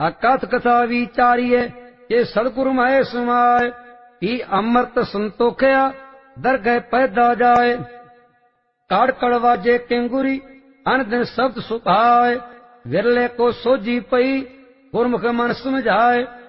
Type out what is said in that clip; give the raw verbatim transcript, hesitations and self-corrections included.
ਅਕਥ ਕਥਾ ਵਿਚਾਰੀਏ, ਇਹ ਸਤਿਗੁਰੂ ਮਹਿ ਸਮਾਏ। ਹੀ ਅੰਮ੍ਰਿਤ ਸੰਤੋਖਿਆ ਦਰਗਹਿ ਪੈਦਾ ਜਾਏ। ਕੜ ਕੜ ਵਾਜੇ ਕਿੰਗੁਰੀ ਅਨ ਦਿਨ ਸ਼ਬਦ ਸੁਭਾਏ। ਵਿਰਲੇ ਕੋ ਸੋਝੀ ਪਈ ਗੁਰਮੁਖ ਮਨ ਸਮਝਾਏ।